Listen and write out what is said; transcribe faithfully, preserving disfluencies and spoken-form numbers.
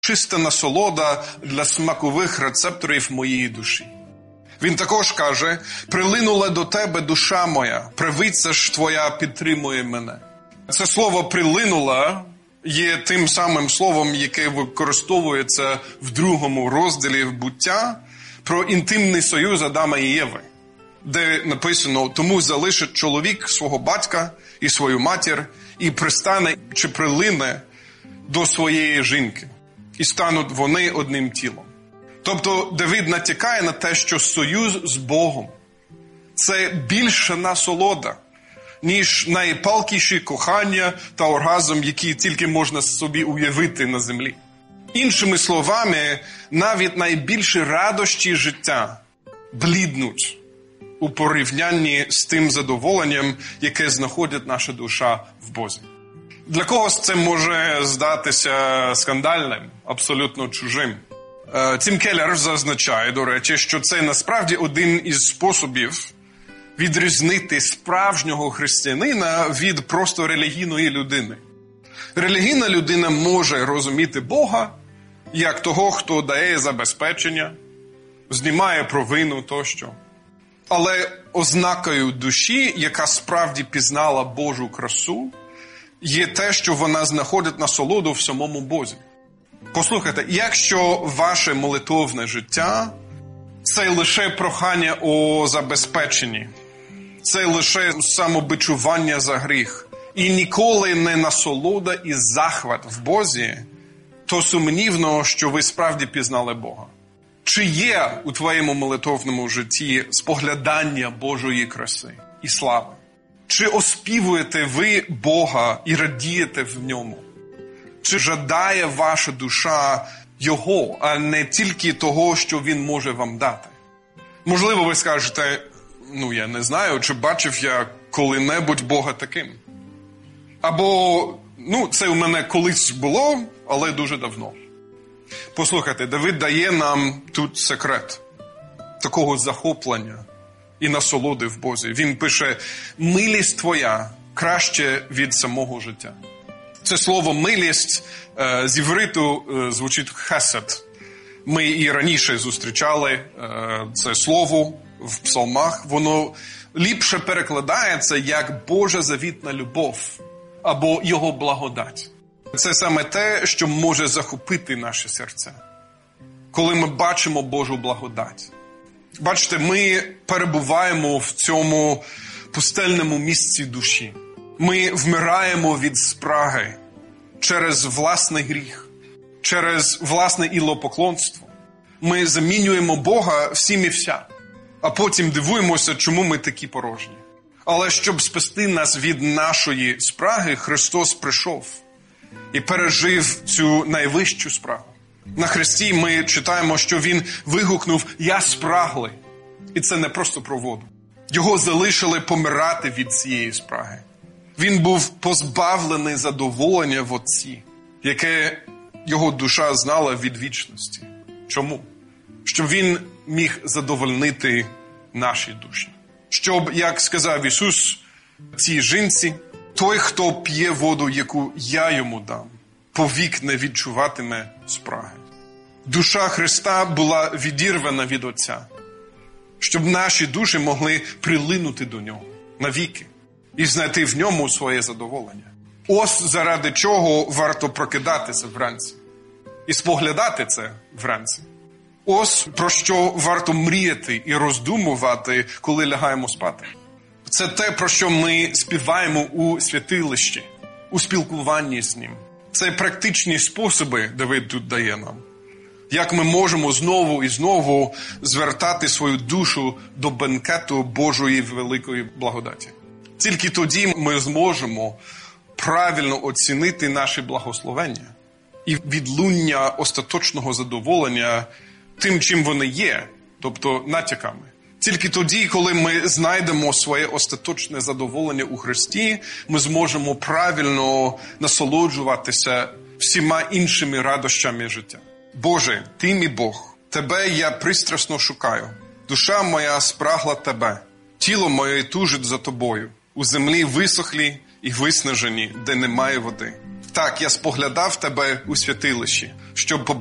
чиста насолода для смакових рецепторів моєї душі. Він також каже, прилинула до тебе душа моя, правиця ж твоя підтримує мене. Це слово «прилинула» є тим самим словом, яке використовується в другому розділі «Буття» про інтимний союз Адама і Єви, де написано «Тому залишить чоловік свого батька і свою матір, і пристане чи прилине до своєї жінки, і стануть вони одним тілом». Тобто Давид натякає на те, що союз з Богом – це більша насолода, ніж найпалкіші кохання та оргазм, які тільки можна собі уявити на землі. Іншими словами, навіть найбільші радощі життя бліднуть у порівнянні з тим задоволенням, яке знаходить наша душа в Бозі. Для когось це може здатися скандальним, абсолютно чужим. Тім Келлер зазначає, до речі, що це насправді один із способів відрізнити справжнього християнина від просто релігійної людини. Релігійна людина може розуміти Бога як того, хто дає забезпечення, знімає провину тощо. Але ознакою душі, яка справді пізнала Божу красу, є те, що вона знаходить насолоду в самому Бозі. Послухайте, якщо ваше молитовне життя – це лише прохання о забезпеченні, це лише самобичування за гріх, і ніколи не насолода і захват в Бозі, то сумнівно, що ви справді пізнали Бога. Чи є у твоєму молитовному житті споглядання Божої краси і слави? Чи оспівуєте ви Бога і радієте в ньому? Чи жадає ваша душа Його, а не тільки того, що Він може вам дати? Можливо, ви скажете, ну я не знаю, чи бачив я коли-небудь Бога таким. Або, ну це у мене колись було, але дуже давно. Послухайте, Давид дає нам тут секрет такого захоплення і насолоди в Бозі. Він пише, милість твоя краще від самого життя. Це слово «милість» з івриту звучить «хесед». Ми і раніше зустрічали це слово в псалмах. Воно ліпше перекладається як «Божа завітна любов» або «Його благодать». Це саме те, що може захопити наше серце, коли ми бачимо Божу благодать. Бачите, ми перебуваємо в цьому пустельному місці душі. Ми вмираємо від спраги через власний гріх, через власне ідолопоклонство. Ми замінюємо Бога всім і вся, а потім дивуємося, чому ми такі порожні. Але щоб спасти нас від нашої спраги, Христос прийшов і пережив цю найвищу спрагу. На хресті ми читаємо, що Він вигукнув «Я спраглий». І це не просто про воду. Його залишили помирати від цієї спраги. Він був позбавлений задоволення в Отці, яке його душа знала від вічності. Чому? Щоб він міг задовольнити наші душі. Щоб, як сказав Ісус цій жінці, той, хто п'є воду, яку я йому дам, повік не відчуватиме спраги. Душа Христа була відірвана від Отця, щоб наші душі могли прилинути до Нього навіки і знайти в Ньому своє задоволення. Ось заради чого варто прокидатися вранці і споглядати це вранці. Ось про що варто мріяти і роздумувати, коли лягаємо спати. Це те, про що ми співаємо у святилищі, у спілкуванні з Ним. Це практичні способи, Давид тут дає нам. Як ми можемо знову і знову звертати свою душу до бенкету Божої великої благодаті. Тільки тоді ми зможемо правильно оцінити наші благословення і відлуння остаточного задоволення тим, чим вони є, тобто натяками. Тільки тоді, коли ми знайдемо своє остаточне задоволення у Христі, ми зможемо правильно насолоджуватися всіма іншими радощами життя. Боже, Ти мій Бог, Тебе я пристрасно шукаю. Душа моя спрагла Тебе, тіло моє тужить за Тобою. У землі висохлі і виснажені, де немає води. Так, я споглядав тебе у святилищі, щоб